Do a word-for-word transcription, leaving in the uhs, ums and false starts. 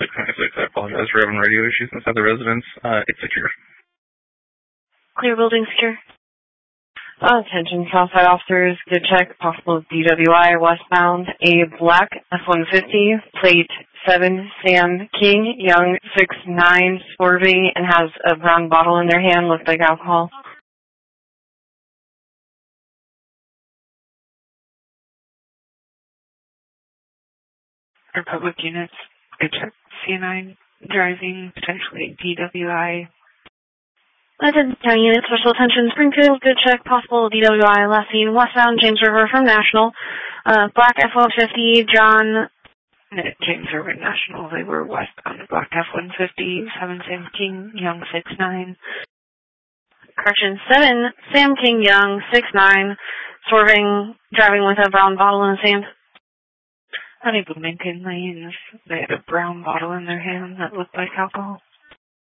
six ninety-six. I apologize for having radio issues inside the residence. Uh, it's secure. Clear building secure. Uh, attention, Southside officers, good check, possible D W I westbound, a black F one fifty, plate seven, Sam King, young, six nine, swerving, and has a brown bottle in their hand, looks like alcohol. Republic units, good check, C nine, driving, potentially D W I. Attention, county unit, special attention, Springfield, good check, possible D W I, last seen westbound, James River from National. Uh, black F one fifty, John. James River National, they were westbound, black F one fifty, seven Sam King, young, six nine. Correction, seven, Sam King, young, six nine, swerving, driving with a brown bottle in his hand. Honey Lincoln Lanes, they had a brown bottle in their hand that looked like alcohol.